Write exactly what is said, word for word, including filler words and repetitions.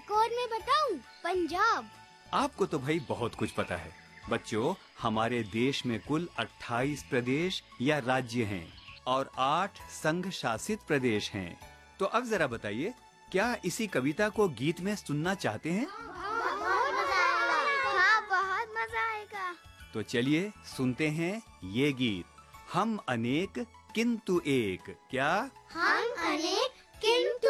एक और मैं बताऊं, पंजाब। आपको तो भाई बहुत कुछ पता है। बच्चों, हमारे देश में कुल अट्ठाईस प्रदेश या राज्य हैं और आठ संघ शासित प्रदेश हैं। तो अब जरा बताइए, क्या इसी कविता को गीत में सुनना चाहते हैं? बहुत मजा आएगा। हाँ, बहुत मजा आएगा। तो चलिए सुनते हैं ये गीत। हम अनेक किंतु एक। क्या? हम अनेक किंतु